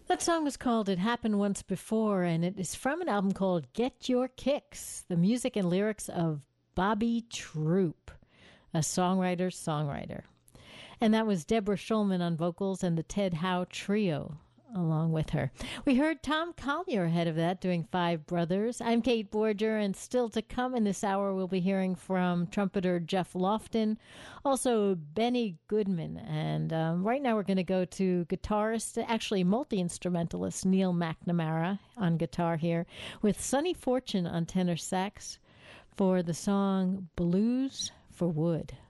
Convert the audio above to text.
That song was called It Happened Once Before, and it is from an album called Get Your Kicks, the music and lyrics of Bobby Troop, a songwriter. And that was Deborah Schulman on vocals and the Ted Howe Trio along with her. We heard Tom Collier ahead of that doing Five Brothers. I'm Kate Borger, and still to come in this hour, we'll be hearing from trumpeter Jeff Lofton, also Benny Goodman. And right now we're going to go to guitarist, actually multi-instrumentalist Neil McNamara on guitar here, with Sonny Fortune on tenor sax for the song Blues for Wood.